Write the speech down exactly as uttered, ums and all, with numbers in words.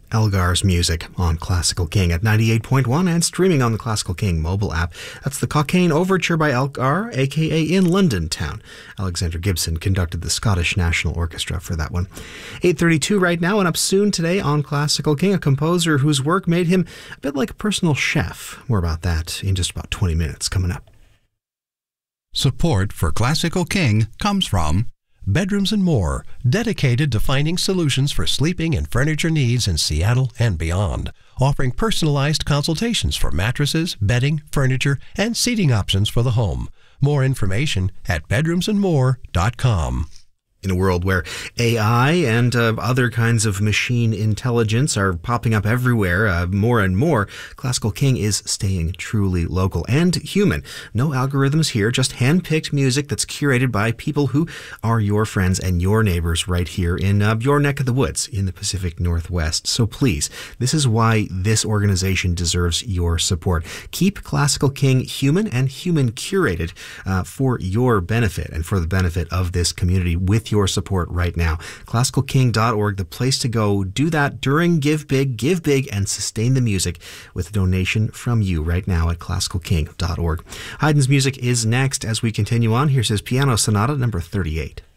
Elgar's music on Classical King at ninety-eight point one and streaming on the Classical King mobile app. That's the Cockaigne Overture by Elgar, aka In London Town. Alexander Gibson conducted the Scottish National Orchestra for that one. eight thirty-two right now, and up soon today on Classical King, a composer whose work made him a bit like a personal chef. More about that in just about twenty minutes coming up. Support for Classical King comes from Bedrooms and More, dedicated to finding solutions for sleeping and furniture needs in Seattle and beyond, offering personalized consultations for mattresses, bedding, furniture, and seating options for the home. More information at bedrooms and more dot com. In a world where A I and uh, other kinds of machine intelligence are popping up everywhere uh, more and more, Classical King is staying truly local and human. No algorithms here, just hand-picked music that's curated by people who are your friends and your neighbors right here in uh, your neck of the woods in the Pacific Northwest. So please, this is why this organization deserves your support. Keep Classical King human and human curated uh, for your benefit and for the benefit of this community with your support right now. classical king dot org, the place to go. Do that during Give Big, give big, and sustain the music with a donation from you right now at classical king dot org. Haydn's music is next as we continue on. Here's his piano sonata number thirty-eight.